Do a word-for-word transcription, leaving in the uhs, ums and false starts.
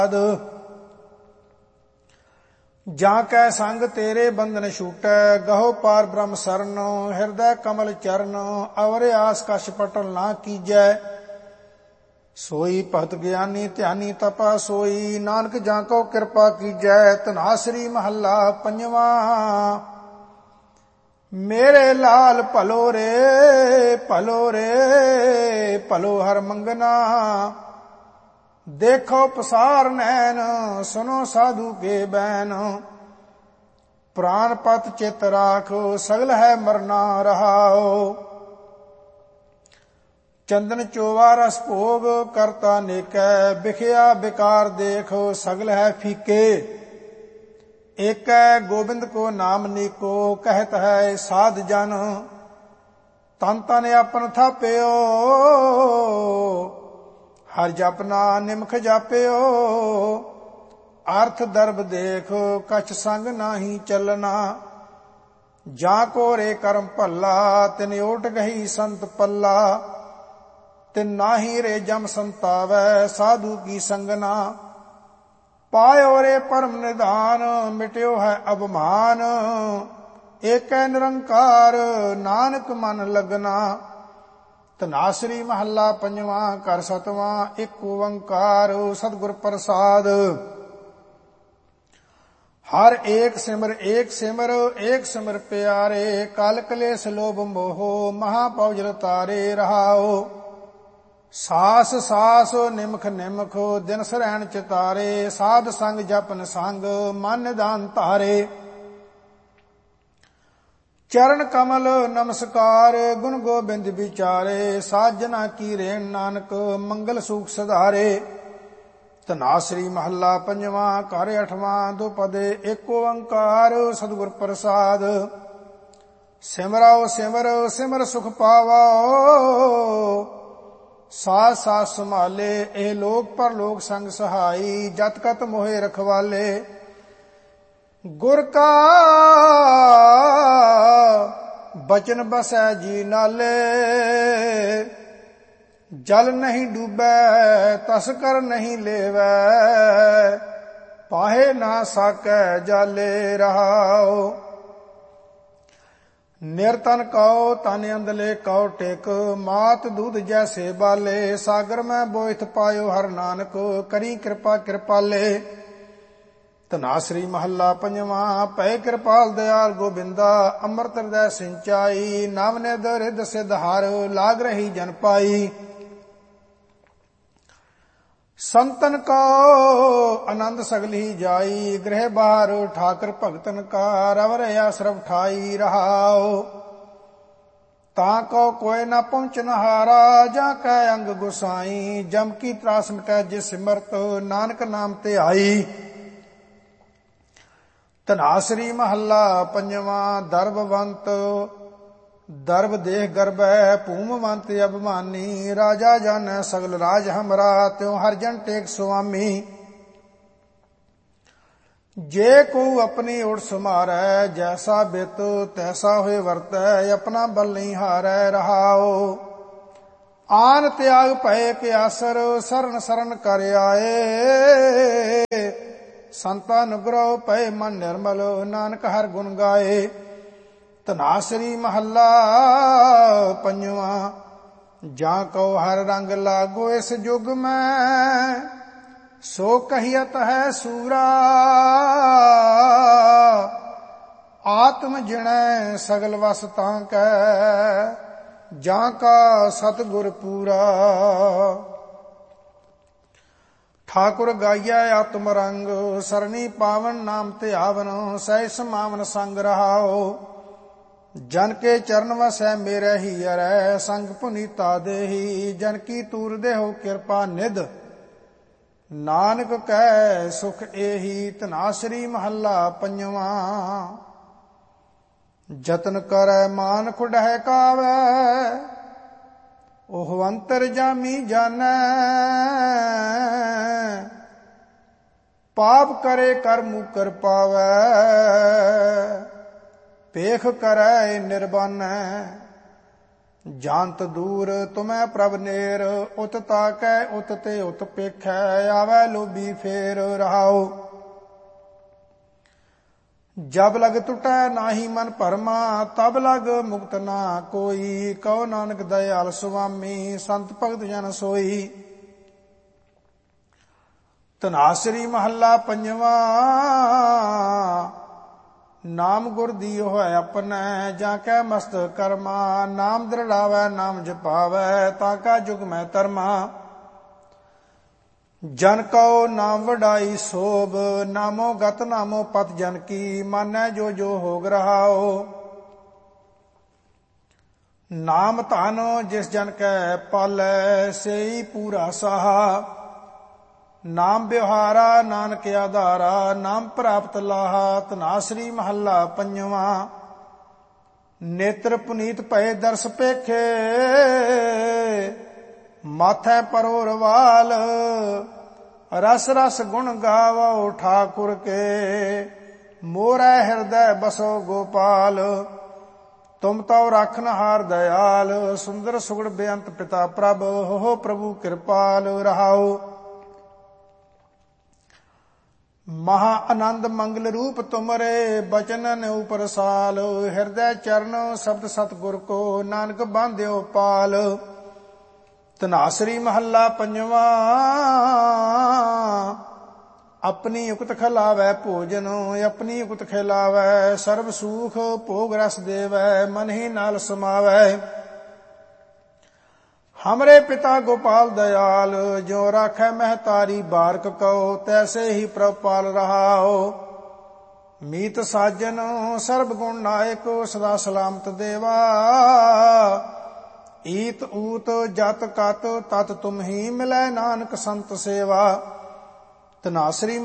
ਜਾਂ ਕੈ ਸੰਗ ਤੇਰੇ ਬੰਧਨ ਛੂਟੈ, ਗਹੋ ਪਾਰ ਬ੍ਰਹਮ ਸਰਨ, ਹਿਰਦੈ ਕਮਲ ਚਰਨ, ਅਵਰ ਆਸ ਕਛ ਪਟਲ ਨਾ ਕੀਜੈ। ਸੋਈ ਭਗਤ ਗਿਆਨੀ ਧਿਆਨੀ ਤਪਾ ਸੋਈ, ਨਾਨਕ ਜਾਂ ਕੋ ਕਿਰਪਾ ਕੀਜੈ। ਧਨਾਸਰੀ ਮਹੱਲਾ ਪੰਜਵਾਂ। ਮੇਰੇ ਲਾਲ ਭਲੋ ਰੇ ਭਲੋ ਰੇ ਭਲੋ ਹਰ ਮੰਗਨਾ, ਦੇਖੋ ਪਸਾਰ ਨੈਣ, ਸੁਨੋ ਸਾਧੂ ਕੇ ਬੈਨ। ਪ੍ਰਾਨ ਪਤ ਚਿਤ ਰਾਖ, ਸਗਲ ਹੈ ਮਰਨਾ ਰਹਾਓ। ਚੰਦਨ ਚੋਵਾ ਰਸ ਭੋਗ, ਕਰਤਾ ਨੇਕੈ, ਬਿਖਿਆ ਬਿਕਾਰ ਦੇਖ, ਸਗਲ ਹੈ ਫੀਕੇ। ਏਕੈ ਗੋਬਿੰਦ ਕੋ ਨਾਮ ਨੀਕੋ, ਕਹਿਤ ਹੈ ਸਾਧ ਜਨ। ਤਨ ਤਨ ਆਪਨ ਥਾਪਿਓ, ਹਰ ਜਪਨਾ ਨਿਮਖ ਜਾਪਿਓ। ਅਰਥ ਦਰਬ ਦੇਖ, ਕਛ ਸੰਗ ਨਾਹੀ ਚੱਲਣਾ। ਜਾਂ ਕੋ ਰੇ ਕਰਮ ਭੱਲਾ, ਤਿਨ ਓਟ ਗਹੀ ਸੰਤ ਪੱਲਾ। ਤਿਨ ਨਾਹੀ ਰੇ ਜਮ ਸੰਤਾਵੈ, ਸਾਧੂ ਕੀ ਸੰਗਨਾ। ਪਾਇਓ ਰੇ ਪਰਮ ਨਿਧਾਨ, ਮਿਟਿਓ ਹੈ ਅਭਮਾਨ। ਏਕੈ ਨਿਰੰਕਾਰ, ਨਾਨਕ ਮਨ ਲਗਨਾ। ਧਨਾਸਰੀ ਮਹੱਲਾ ਪੰਜਵਾਂ। ਘਰ ਸਤਵਾਂ। ਇੱਕ ਓੰਕਾਰ ਸਤਿਗੁਰ ਪ੍ਰਸਾਦ। ਹਰ ਏਕ ਸਿਮਰ ਏਕ ਸਿਮਰ, ਏਕ ਸਿਮਰ ਪਿਆਰੇ। ਕਲ ਕਲੇਸ਼ ਲੋਭ ਮੋਹ, ਮਹਾ ਭਉ ਜਲ ਤਾਰੇ ਰਹਾਓ। ਸਾਸ ਸਾਸ ਨਿਮਖ ਨਿਮਖ, ਦਿਨ ਸਰੈਣ ਚਿਤਾਰੇ। ਸਾਧ ਸੰਗ ਜਪਨ ਸੰਗ, ਮਨ ਨਿਧਾਨ ਧਾਰੇ। ਚਰਨ ਕਮਲ ਨਮਸਕਾਰ, ਗੁਣ ਗੋਬਿੰਦ ਵਿਚਾਰੇ। ਸਾਜਨਾ ਕੀ ਰੇਣ ਨਾਨਕ, ਮੰਗਲ ਸੂਖ ਸਧਾਰੇ। ਧਨਾਸਰੀ ਮਹੱਲਾ ਪੰਜਵਾਂ। ਘਰ ਅਠਵਾਂ। ਦੁਪਦੇ ਏਕ ਓੰਕਾਰ ਸਤਿਗੁਰ ਪ੍ਰਸਾਦ। ਸਿਮਰੋ ਸਿਮਰ ਸਿਮਰ ਸੁਖ ਪਾਵੋ, ਸਾਥ ਸਾਥ ਸੰਭਾਲੇ। ਇਹ ਲੋਕ ਪਰਲੋਕ ਸੰਗ ਸਹਾਈ, ਜਤ ਕਤ ਮੋਹਿ ਰਖਵਾਲੇ। ਗੁਰ ਕਾ ਬਚਨ ਬਸੈ ਜੀ ਨਾਲੇ, ਜਲ ਨਹੀਂ ਡੂਬੈ ਤਸ ਕਰ ਨਹੀਂ ਲੇਵੈ। ਪਾਹੇ ਨਾ ਸਾਕੈ ਜਾਲੇ ਰਹਾਓ। ਨਿਰਤਨ ਕਉ ਤਨ ਅੰਦਲੇ ਕਉ ਟਿਕ, ਮਾਤ ਦੂਧ ਜੈਸੇ ਬਾਲੇ। ਸਾਗਰ ਮੈਂ ਬੋਇਥ ਪਾਇਓ ਹਰ ਨਾਨਕ, ਕਰੀ ਕਿਰਪਾ ਕਿਰਪਾਲੇ। ਧਨਾਸਰੀ ਮਹੱਲਾ ਪੰਜਵਾਂ। ਭੈ ਕਿਰਪਾਲ ਦਿਆਲ ਗੋਬਿੰਦਾ, ਅੰਮ੍ਰਿਤ ਹਿਰਦੈ ਸਿੰਚਾਈ। ਨਵ ਨਿਧ ਰਿਧ ਸਿਧ ਹਰ, ਲਾਗ ਰਹੀ ਜਨ ਪਾਈ। ਸੰਤਨ ਕੋ ਆਨੰਦ ਸਗਲ ਹੀ ਜਾਈ, ਗ੍ਰਹਿ ਬਾਹਰ ਠਾਕਰ ਭਗਤਨ ਕਾ। ਰਵਰ ਆਸਰਵ ਠਾਈ ਰਹਾਓ। ਤਾਂ ਕੋ ਕੋਇ ਨਾ ਪਹੁੰਚਨ ਹਾਰਾ, ਜਾਂ ਕੈ ਅੰਗ ਗੁਸਾਈ। ਜਮ ਕੀ ਤਰਾਸ ਮਿਟੈ ਜੇ ਸਿਮਰਤ, ਨਾਨਕ ਨਾਮ ਤੇ ਆਈ। ਧਨਾਸਰੀ ਮਹੱਲਾ ਪੰਜਵਾਂ। ਦਰਬਵੰਤ ਦਰਬ ਦੇਹ ਗਰਬੈ, ਭੂਮਵੰਤ ਅਭਿਮਾਨੀ। ਰਾਜਾ ਜਾਣੈ ਸਗਲ ਰਾਜ ਹਮਰਾ, ਤਿਉ ਹਰ ਜਨ ਟੇਕ ਸੁਆਮੀ। ਜੇ ਕੋ ਆਪਣੀ ਓਟ ਸਮਾਰੈ, ਜੈਸਾ ਬਿਤ ਤੈਸਾ ਹੋਏ ਵਰਤੈ। ਆਪਣਾ ਬਲ ਨਹੀਂ ਹਾਰੈ ਰਹਾਓ। ਆਨ ਤਿਆਗ ਭਏ ਕੇ ਆਸਰ, ਸਰਨ ਸਰਨ ਕਰ ਆਏ। ਸੰਤਾ ਅਨੁਗ੍ਰਹ ਭਏ ਮਨ ਨਿਰਮਲ, ਨਾਨਕ ਹਰ ਗੁਣ ਗਾਏ। ਧਨਾਸਰੀ ਮਹੱਲਾ ਪੰਜਵਾਂ। ਜਾਂ ਕਉ ਹਰ ਰੰਗ ਲਾਗੋ ਇਸ ਜੁਗ ਮੈਂ, ਸੋ ਕਹੀਅਤ ਹੈ ਸੂਰਾ। ਆਤਮ ਜਿਣੈ ਸਗਲ ਵਸ ਤਾਂ ਕੈ, ਜਾਂ ਕਾ ਸਤਿਗੁਰ ਪੂਰਾ। ਠਾਕੁਰ ਗਾਈਐ ਆਤਮ ਰੰਗ, ਸਰਣੀ ਪਾਵਨ ਨਾਮ ਧਿਆਵਨ। ਸਹਿ ਸਮਾਵਨ ਸੰਗ ਰਹਾਓ। ਜਨ ਕੇ ਚਰਨ ਵਸੈ ਮੇਰੇ ਹੀ ਅਰੈ, ਸੰਗ ਪੁਨੀਤਾ ਦੇਹੀ। ਜਨ ਕੀ ਤੂਰ ਦੇਹੋ ਕਿਰਪਾ ਨਿਧ, ਨਾਨਕ ਕੈ ਸੁਖ ਏਹੀ। ਧਨਾਸਰੀ ਮਹੱਲਾ ਪੰਜਵਾਂ। ਜਤਨ ਕਰੈ ਮਾਨ ਖੁਡਹਿ ਕਾਵੈ, ਉਹ ਅੰਤਰ ਜਾਮੀ ਜਾਣੈ। ਪਾਪ ਕਰੇ ਕਰ ਮੁਕਰ ਪਾਵੈ, ਪੇਖ ਕਰੈ ਨਿਰਬਾਨੈ। ਜਾਨਤ ਦੂਰ ਤੁਮੈ ਪ੍ਰਭ ਨੇਰ, ਉਤ ਤਾਕੈ ਉਤ ਤੇ ਉਤ ਪੇਖੈ, ਆਵੈ ਲੋਭੀ ਫੇਰ ਰਹਾਉ। ਜਬ ਲਗ ਟੁਟੈ ਨਾਹੀ ਮਨ ਭਰਮਾ, ਤਬ ਲਗ ਮੁਕਤ ਨਾ ਕੋਈ, ਕਉ ਨਾਨਕ ਦਇਆਲ ਸੁਆਮੀ, ਸੰਤ ਭਗਤ ਜਨ ਸੋਈ। ਧਨਾਸਰੀ ਮਹੱਲਾ ਪੰਜਵਾ। ਨਾਮ ਗੁਰ ਦੀਓ ਹੈ ਆਪਣੈ, ਜਾਂ ਕੈ ਮਸਤ ਕਰਮਾ, ਨਾਮ ਦ੍ਰਿੜਾਵੈ ਨਾਮ ਜਪਾਵੈ, ਤਾਂ ਕਾ ਜੁਗ ਮੈਂ ਧਰਮਾ। ਜਨ ਕਉ ਨਾਮ ਵਡਾਈ ਸੋਭ, ਨਾਮੋ ਗਤ ਨਾਮੋ ਪਤ ਜਨ ਕੀ, ਮਾਨੈ ਜੋ ਜੋ ਹੋਗ ਰਹਾਉ। ਨਾਮ ਧਨ ਜਿਸ ਜਨ ਕੈ ਪਾਲੈ, ਸੇਈ ਪੂਰਾ ਸਾਹਾ। ਨਾਮ ਵਿਵਹਾਰਾ ਨਾਨਕ ਆਧਾਰਾ, ਨਾਮ ਪ੍ਰਾਪਤ ਲਾਹਾ। ਧਨਾਸਰੀ ਮਹੱਲਾ ਪੰਜਵਾ। ਨੇਤਰ ਪੁਨੀਤ ਭਏ ਦਰਸ ਪੇਖੇ, ਮਾਥੈ ਪਰੋ ਰਵਾਲ। ਰਸ ਰਸ ਗੁਣ ਗਾਵੋ ਠਾਕੁਰ ਕੇ, ਮੋਰੈ ਹਿਰਦੈ ਬਸੋ ਗੋਪਾਲ। ਤੁਮ ਤਉ ਰਾਖਨਹਾਰ ਦਇਆਲ, ਸੁੰਦਰ ਸੁਗੜ ਬੇਅੰਤ ਪਿਤਾ ਪ੍ਰਭ, ਹੋ ਪ੍ਰਭੂ ਕਿਰਪਾਲ ਰਹਾਉ। ਮਹਾ ਆਨੰਦ ਮੰਗਲ ਰੂਪ ਤੁਮਰੇ, ਬਚਨਨ ਉਪਰ ਸਾਲ। ਹਿਰਦੈ ਚਰਨ ਸ਼ਬਦ ਸਤਿਗੁਰ ਕੋ, ਨਾਨਕ ਬਾਂਧਿਓ ਪਾਲ। ਧਨਾਸਰੀ ਮਹੱਲਾ ਪੰਜਵਾ। ਆਪਣੀ ਉਕਤ ਖਿਲਾਵੈ ਭੋਜਨ, ਆਪਣੀ ਉਕਤ ਖਿਲਾਵੈ। ਸਰਬ ਸੂਖ ਭੋਗ ਰਸ ਦੇਵੈ, ਮਨ ਹੀ ਨਾਲ ਸਮਾਵੈ। ਹਮਰੇ ਪਿਤਾ ਗੋਪਾਲ ਦਇਆਲ, ਜੋ ਰਾਖੈ ਮਹਿਤਾਰੀ ਬਾਰਕ ਕਉ, ਤੈਸੇ ਹੀ ਪ੍ਰਭ ਪਾਲ ਰਹਾਉ। ਮੀਤ ਸਾਜਨ ਸਰਬ ਗੁਣ ਨਾਇਕ, ਸਦਾ ਸਲਾਮਤ ਦੇਵਾ। ਈਤ ਊਤ ਜਤ ਕਤ ਤਤ ਤੁਮ ਹੀ, ਮਿਲੈ ਨਾਨਕ ਸੰਤ ਸੇਵਾ। ਧਨਾਸਰੀ